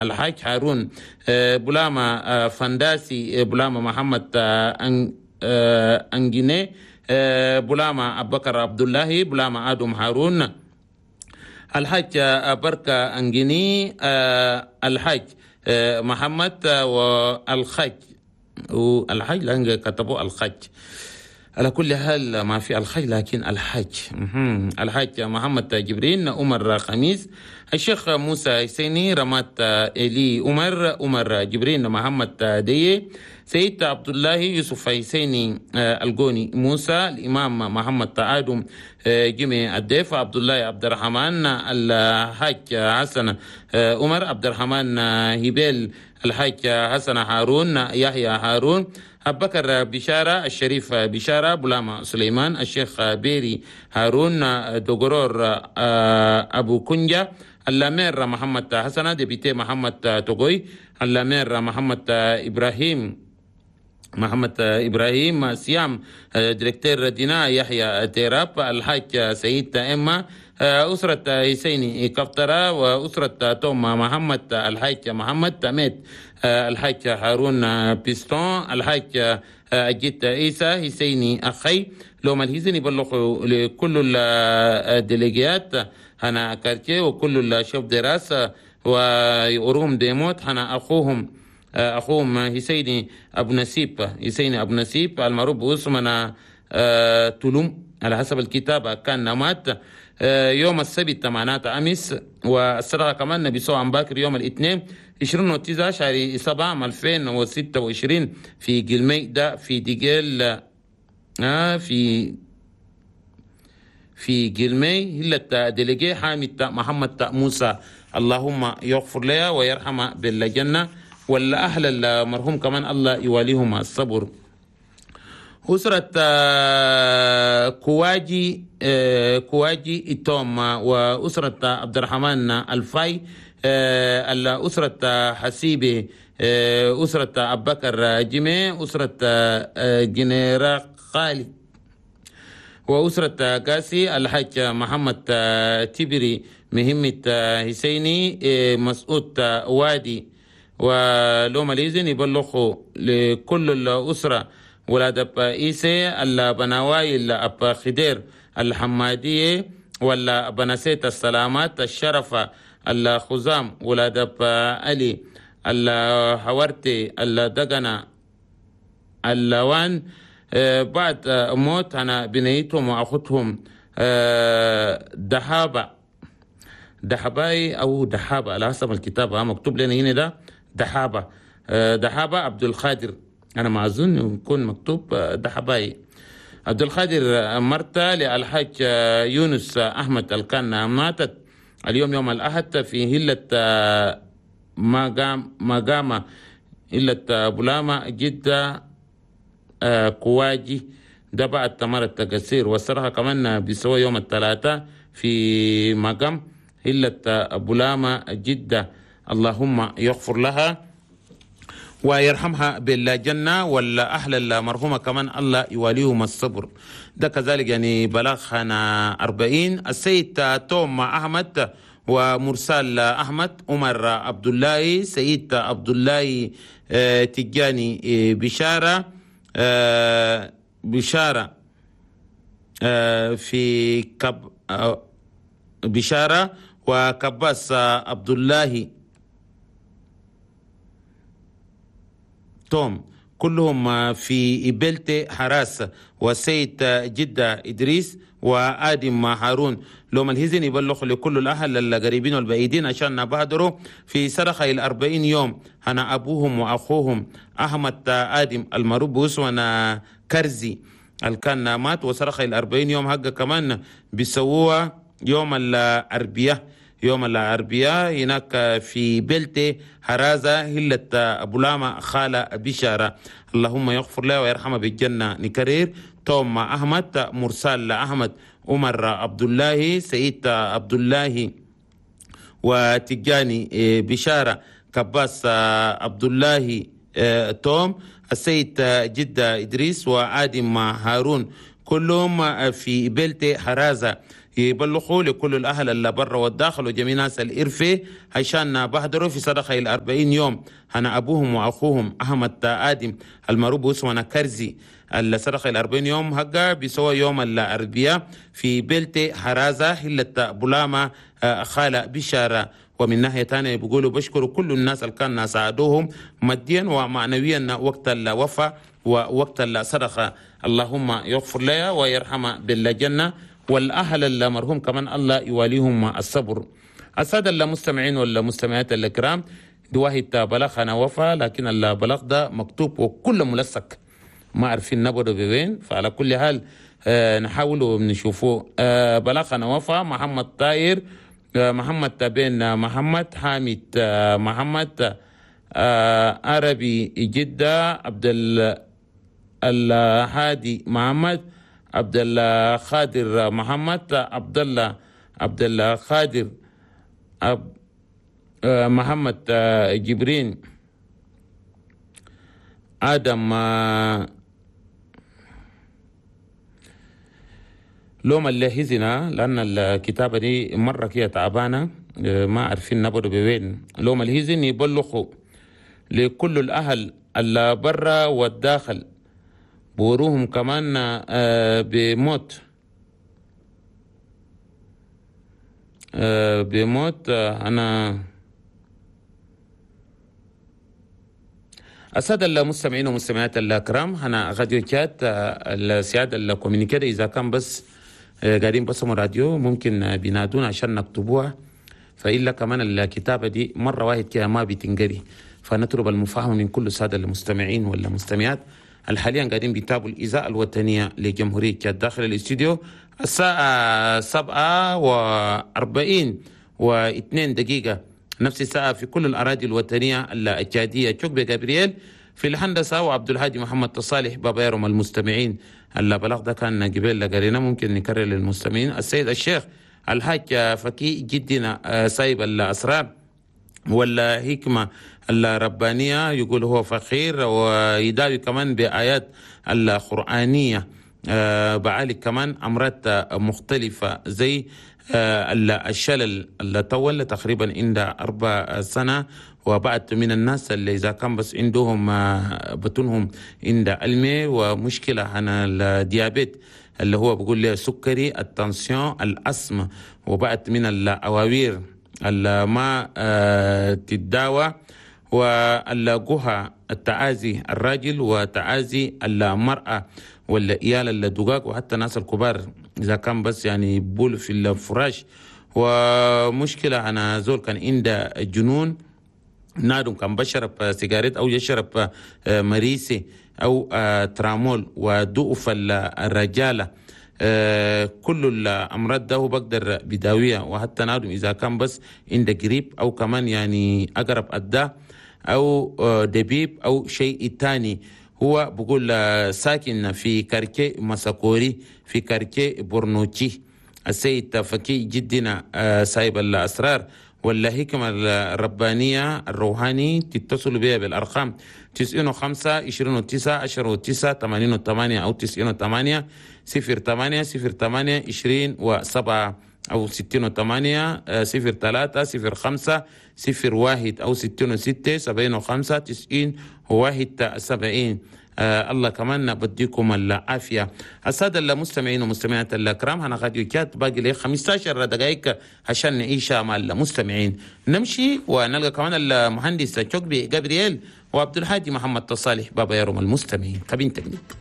الحاج هارون بولاما فنداسي بولاما محمد أنجيني بولاما أبو بكر عبد الله بولاما آدم هارون الحاج بركة أنجيني الحاج محمد والخج والحج لأن كتبوا الخج على كل حال ما في الخج لكن الحج الحاج محمد جبرين عمر خميس الشيخ موسى حسيني رمات إلي عمر جبرين محمد ديه سيد عبد الله يوسف حسيني الجوني موسى الإمام محمد آدم جمي الديف عبد الله عبد الرحمن الحاج حسن عمر عبد الرحمن هبيل الحاج حسن هارون يحيى هارون أبو بكر بشارة الشريف بشارة بولاما سليمان الشيخ بيري هارون دوغرور أبو كنجة اللامير محمد حسن ديبيتي محمد توغوي اللامير محمد إبراهيم سيام ديريكتور دينا يحيى تيراب الحاج سيد إما أسرة حسيني كفترة وأسرة توم محمد الحاج محمد تميت الحاج هارون بيستون الحاج أجيت عيسى حسيني أخي لو الهيزني بلغوا لكل الديليجيات هنا كارتي وكل الشيف دراسة ويقروهم ديموت هنا أخوهم حسيني أبو نسيب المعروف باسمنا تلوم على حسب الكتابة كان مات يوم السبت معناته أمس والصراحة كمان بيسوع عن باكر يوم الاثنين 29 شهر 7 2026 في جلمي ده في ديجيل في جلمي هلة ديليجي حامد محمد موسى اللهم يغفر لها ويرحمها بالجنة ولا أهل المرحوم كمان الله يواليهم الصبر. أسرة كواجي إتوم وأسرة عبد الرحمن الفاي أسرة حسيبي أسرة أبو بكر جيمي أسرة جنيرة خالد وأسرة قاسي الحاج محمد تبري مهمة حسيني مسعود وادي ولو ماليزين يبلغوا لكل الأسرة ولاد أبا إيسي البناواي الأبا خدير الحمادية ولا بنسيت السلامات الشرفة الخزام ولاد أبا علي الحورتي الدقنة اللوان بعد موت أنا بنيتهم وأخذهم دحاباي أو دحابة على حسب الكتاب مكتوب لنا هنا ده دحابة عبد القادر أنا ما أظن يكون مكتوب دحاباي عبد القادر مرتا للحاج يونس أحمد الكان ماتت اليوم يوم الأحد في هلة مقامة هلة بولامة جدة كواجي ده بعد تمر التقصير والصراحة كمان بيسوى يوم الثلاثاء في مقام هلة بولامة جدة اللهم يغفر لها ويرحمها بالجنة ولا أهل المرحومة كمان الله يواليهم الصبر. ده كذلك يعني بلغنا 40 السيد توم أحمد ومرسال أحمد عمر عبد الله سيد عبد الله تجاني بشارة في بشارة وكباس عبد الله توم كلهم في إبلتي حراس وسيد جدة إدريس وآدم هارون لو الهزن يبلغ لكل الأهل القريبين والبعيدين عشان نبادروا في سرخة 40 يوم أنا أبوهم وأخوهم أحمد آدم المعروف باسمنا كرزي الكان مات وسرخة 40 يوم حقا كمان بيسووها يوم الأربعاء هناك في بلتي حرازة هلة بولاما خالة بشارة اللهم يغفر له ويرحمه بالجنة. نكرير توم أحمد مرسال أحمد عمر عبد الله سيد عبد الله وتجاني بشارة كباس عبد الله توم السيد جدة إدريس وآدم هارون كلهم في بلتي حرازة يبلغوا لكل الأهل اللي برا والداخل وجميع ناس الإرفة عشان بهدروا في صدقة ال40 يوم. أنا أبوهم وأخوهم أحمد آدم المروب اسمنا كرزي الصدقة ال40 يوم هقا بيسوى يوم الأربعاء في بلتة حرازة هلة بلامة خالة بشارة. ومن ناحية تانية بيقولوا بشكروا كل الناس اللي كانوا ساعدوهم ماديا ومعنويا وقت الوفاة ووقت الصدقة. اللهم يغفر لها ويرحمها بالجنة، والأهل المرحوم كمان الله يواليهم الصبر. السادة المستمعين والمستمعات الكرام، دواهي بلغ أنا وفاة، لكن البلاغ ده مكتوب وكل ملصق ما عارفين نبضه بوين. فعلى كل حال نحاول نشوفه. بلغ أنا وفاة محمد طاهر، محمد بن محمد حامد، محمد عربي جدة، عبد الهادي محمد، عبد الخادر محمد، عبد الخادر محمد جبرين، آدم لوم اللي هزنا، لأن الكتابة دي مرة كده تعبانة ما عارفين نبض بوين. لوم الهزن يبلغوا لكل الأهل اللي برا والداخل بوروهم كمان بموت أنا السادة المستمعين والمستمعات الكرام، أنا غاديو كات السيادة الكوميونيكير إذا كان بس قاعدين بسموا راديو ممكن بينادونا عشان نكتبوها، فإلا كمان الكتابة دي مرة واحد كده ما بتنقري، فنطلب المفاهمة من كل السادة المستمعين والمستمعات الحاليا قاعدين بيتابعوا الإذاعة الوطنية لجمهورية كات داخل الاستوديو. الساعة 7:42 نفس الساعة في كل الأراضي الوطنية الجادية. شكبي جابرييل في الهندسة، وعبد الهادي محمد تصالح بابا يروم المستمعين. البلاغ ده كان قبل لقرينا ممكن نكرر للمستمعين. السيد الشيخ الحاج فكي جدنا سايب الأسرار والحكمة الربانية، يقول هو فخير ويداوي كمان بآيات القرآنية، بعالج كمان أمراض مختلفة زي الشلل اللي طول تقريبا عند 4 سنة، وبعد من الناس اللي إذا كان بس عندهم بطنهم عند المي ومشكلة عن الديابيت اللي هو بقول لي سكري، التنسيون، الأسم، وبعد من الأواوير اللي ما تتداوى، واللقوها التعازي الراجل وتعازي المرأة والإيال الدقاق، وحتى الناس الكبار إذا كان بس يعني بول في الفراش. ومشكلة أنا زول كان عنده جنون نادم كان بشرب سيجاريت أو يشرب مريسي أو ترامول، وضعف الرجالة، كل الأمراض ده هو بقدر بداوية. وحتى نادم إذا كان بس عنده قريب أو كمان يعني أقرب أداه أو دبيب أو شيء تاني. هو بقول ساكن في كاركي مساكوري في كاركي بورنوتشي. السيد فكي جدنا سايب الأسرار والحكمة الربانية الروحاني، تتصل بها بالأرقام 95 29 10 88 أو 98 08 08 27 أو 68 03 05 01 أو 66 75 90 71. الله كمان بديكم العافية. السادة المستمعين ومستمعات الكرام، أنا غاديو كات باقي لي 15 دقائق عشان نعيش مع المستمعين. نمشي ونلقى كمان المهندس شكبي جابرييل وعبد الهادي محمد تصالح بابا يروم المستمعين. قبين تقليد.